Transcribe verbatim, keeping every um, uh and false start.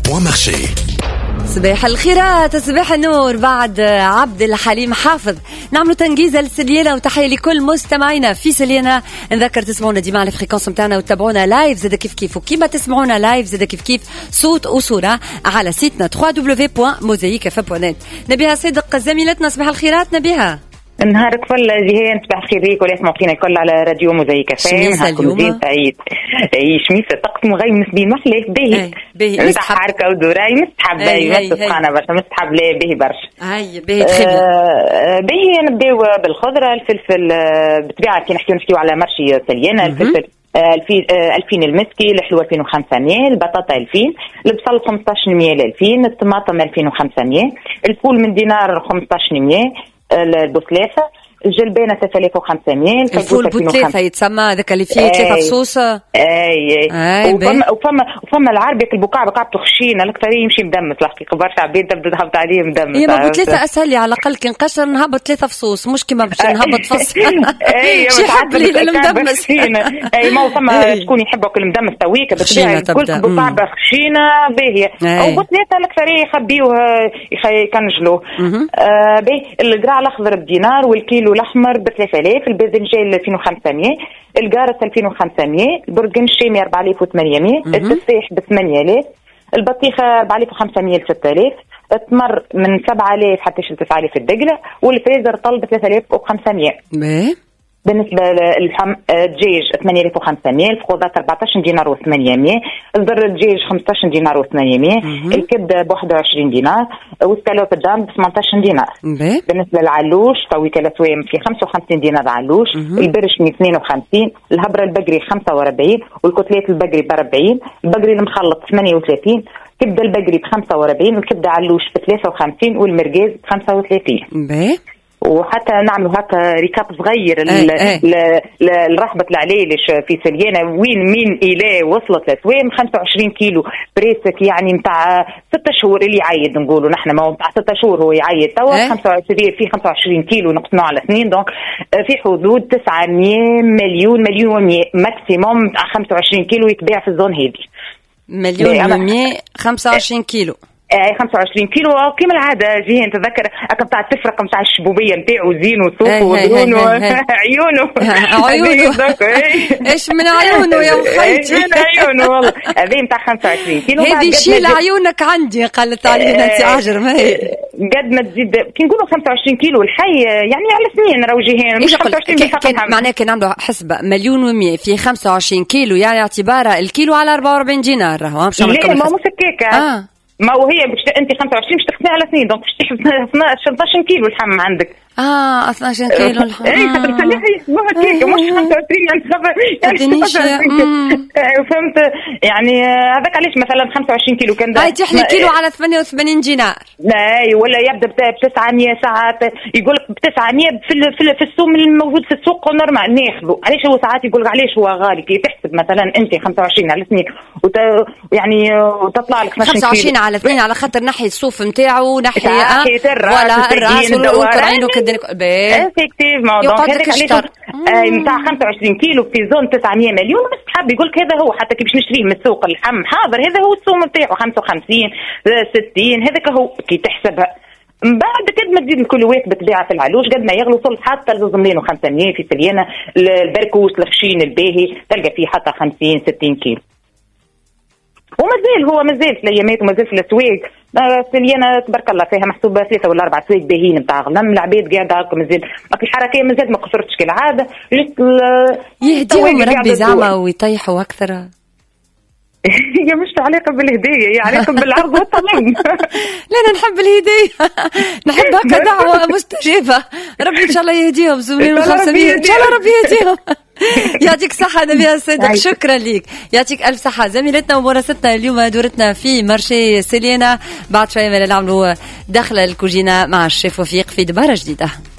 بوان مارشي. صباح الخيرات، صباح النور. بعد عبد الحليم حافظ نعملوا تنجيزة لسليانة وتحية لكل مستمعينا في سليانة. نذكر تسمعونا ديما على الفريكونس متاعنا وتتابعونا لايف زاد كيف كيف، وكيما تسمعونا لايف زاد كيف كيف صوت وصورة على سيتنا دبليو دبليو دبليو بوان موزايك اف ام بوان نت. نبيها صدق زميلتنا، صباح الخيرات نبيها. نهارك فل جيهان، صباح الخير ليك ولا يسمعوكينا الكل على راديو موزايك اف ام. نهاركم زين سعيد. اي شميسه طقس مغيمس بين محلاه باهي باهي نتاع حركه ودوراي مسحب باهي مسحانه برشا مسحب لا باهي برشا هاي باهي تخيل باهي. نبداو بالخضره. الفلفل بطبيعه كي نحكيو نحكيو على مرشي سليانه. الفلفل ألفين المسكي، الحلوة ألفين وخمسمية، البطاطا ألفين، البصل خمسطاش مية ألفين، الطماطم ألفين وخمسمية، الفول من دينار خمسطاش مية، البوسلافة، الجلبانة ثلاثة آلاف وخمسمية، الفول بوتلافة يتسمى هذاك اللي فيه ثلاثة فصوص. اي اي وفما وفما وفما العربي البقاع بقاع خشينه الاكثر يمشي مدمس الحقيقه. برشا عباد تبدا تهبط عليه مدمس. يا ما بوتلافة اسهل لي على الاقل كي نقشر نهبط ثلاثة فصوص، مش كيما باش نهبط فص. اي شي يحب لي المدمس. اي ما فما شكون يحب ياكل مدمس تويك بس كل بقاع خشينه باهيه. او بوتلافة الاكثر يخبيوه يكنجلوه. باهي القراع الاخضر بدينار، والكيلو الأحمر بثلاثة آلاف، الباذنجان ألفين وخمسمية، الجارس ألفين وخمسمية، البرقن الشامي أربعة آلاف وثمانمية، التفاح بثمانية آلاف، البطيخة أربعة آلاف وخمسمية لستة آلاف، التمر من سبعة آلاف حتى تسعة آلاف الدقلة، والفريزر طل بثلاثة آلاف وخمسمية. بالنسبة للحم الدجاج ثمانية آلاف وخمسمية، الفخوذات أربعطاش دينار وثمانمية، الذر الدجاج خمسطاش دينار وثمانمية، الكبدة بواحد وعشرين دينار، والسكالوب الدام بثمنطاش دينار. مبه. بالنسبة للعلوش تويك الأسوام في خمسة وخمسين دينار علوش، البرش من اثنين وخمسين، الهبرة البقري خمسة وأربعين، والكتلات البقري بأربعين، البقري المخلط ثمانية وثلاثين، كبدة البقري بخمسة وأربعين، والكبدة علوش بثلاثة وخمسين، والمرقاز بخمسة وثلاثين. مبه. وحتى نعملوا هكا ريكاب صغير لرحبة العليلش في سليانة وين مين إلى وصلت لسوام. خمسة وعشرين كيلو بريسك يعني متاع ستة شهور اللي يعيد نقولوا نحن، ما هو متاع ستة شهور هو يعيد توا. خمسة وعشرين في خمسة وعشرين كيلو نقسمه على اثنين، دونك في حدود تسعمية مليون مليون ومية ماكسيموم متاع خمسة وعشرين كيلو يتباع في الزون هذه. مليون ومية خمسة وعشرين كيلو. اي خمسة وعشرين كيلو كيما العاده. جي نتذكر هكا نتاع التفرقه نتاع الشبوبيه نتاعو زين وصوف ودهون وعيونه عيونه ايش من عيونه يا خيتي. من عيونه والله هذه نتاع خمسة وعشرين كيلو. هذه شيل عيونك عندي قالت علينا انت عاجر. ما هي قد ما تزيد كي نقولوا خمسة وعشرين كيلو الحي يعني على سنين راهو جيهان مش خمسة وعشرين كان معناه كان عنده حسبه مليون ومية في خمسة وعشرين كيلو، يعني اعتباره الكيلو على أربعة وأربعين دينار. راهو مش لا ما مش هكاك. اه ما وهي باش انت خمسة وعشرين باش تقسميها على سنين، دونك باش تحسب اثناش كيلو اللحم عندك. اه اثناش كيلو اللحم. اي خاطر تسلحي اسمها كيك مش خمسة وعشرين يعني يعني فهمت يعني. هذاك علاش مثلا خمسة وعشرين كيلو كان هاي تحلي كيلو على ثمانية وثمانين دينار. لا ولا يبدا ب تسعمية ساعات يقول لك ب تسعمية في في, في السوق الموجود في السوق نورمال ناخذه. علاش هو ساعات يقول لك علاش هو غالي كي تحسب مثلا انت خمسة وعشرين على سنين وت... يعني وتطلع لك خمسة وعشرين على اثنين على خاطر ناحيه الصوف نتاعو ناحيه ولا الراس والكرعين وكذا افكتيفمون. دونك هذاك علاش نتاع خمسة وعشرين كيلو في زون تسعمية مليون بس حاب يقول لك هذا هو حتى كي باش نشريه من السوق اللحم حاضر هذا هو السوم نتاعو خمسة وخمسين ستين هذاك هو كي تحسبها. من بعد قد ما تزيد الكيلوات بتباع في العلوش قد ما يغلو وصل حتى لزوز مليون وخمسمية في سليانة. البركوس الخشين الباهي تلقى فيه حتى خمسين ستين كيلو. ومازال هو مازال في الايامات ومازال في الاسواق. سليانة تبارك الله فيها محسوبه ثلاثه ولا اربع اسواق باهيين نتاع غنم. العباد قاعده هكا مازال الحركه مازال ما قصرتش كالعاده. يهديهم ربي زعما ويطيحوا اكثر. هي مش علاقه بالهديه هي علاقه بالعرض والطلب. لا انا نحب الهديه نحب هكا دعوه مستجابه. ربي ان شاء الله يهديهم زميلين وخمسمية ان شاء الله ربي يهديهم. يعطيك صحة نبيها الصدق، شكرا ليك، يعطيك ألف صحة. زميلتنا ومراسلتنا اليوم دورتنا في مارشي سليانة. بعد شوية نعملوا دخل الكوجينة مع الشيف وفيق في دبارة جديدة.